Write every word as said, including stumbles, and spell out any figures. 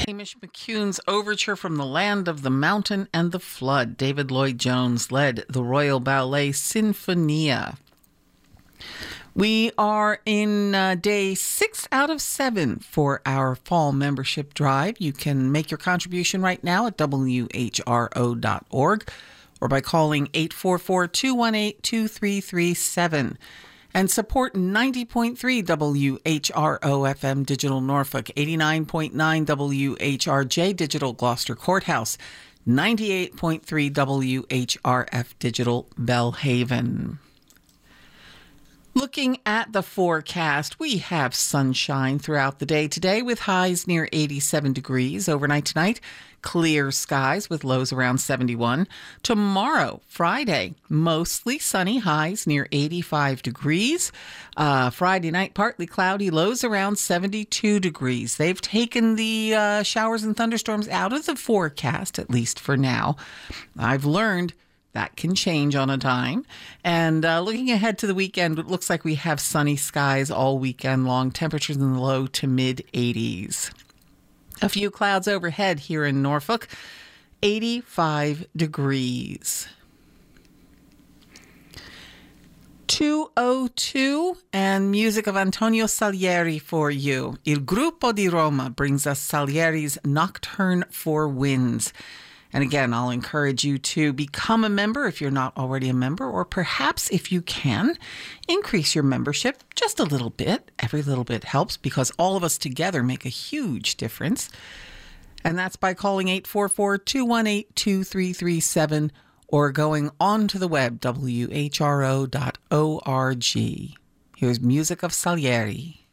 Hamish McCune's overture from the land of the mountain and the flood. David Lloyd-Jones led the Royal Ballet Sinfonia. We are in uh, day six out of seven for our fall membership drive. You can make your contribution right now at W H R O dot org or by calling eight four four, two one eight, two three three seven. And support ninety point three W H R O F M Digital Norfolk, eighty-nine point nine W H R J Digital Gloucester Courthouse, ninety-eight point three W H R F Digital Bellhaven. Looking at the forecast, we have sunshine throughout the day today with highs near eighty-seven degrees. Overnight tonight, clear skies with lows around seventy-one. Tomorrow, Friday, mostly sunny, highs near eighty-five degrees. Uh, Friday night, partly cloudy, lows around seventy-two degrees. They've taken the uh, showers and thunderstorms out of the forecast, at least for now. I've learned that can change on a dime. And uh, looking ahead to the weekend, it looks like we have sunny skies all weekend long, temperatures in the low to mid eighties. A few clouds overhead here in Norfolk, eighty-five degrees. two oh two and music of Antonio Salieri for you. Il Gruppo di Roma brings us Salieri's Nocturne for Winds. And again, I'll encourage you to become a member if you're not already a member, or perhaps if you can, increase your membership just a little bit. Every little bit helps because all of us together make a huge difference. And that's by calling eight four four, two one eight, two three three seven or going onto the web, W H R O dot org. Here's music of Salieri.